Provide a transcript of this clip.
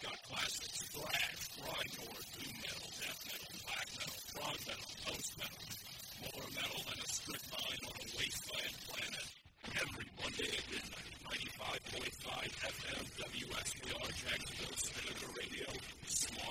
got classics, thrash, grindcore, doom metal, death metal, black metal, prog metal, post metal. More metal than a strip mine on a wasteland planet. Every Monday at midnight, 95.5 FM WSBR Jacksonville,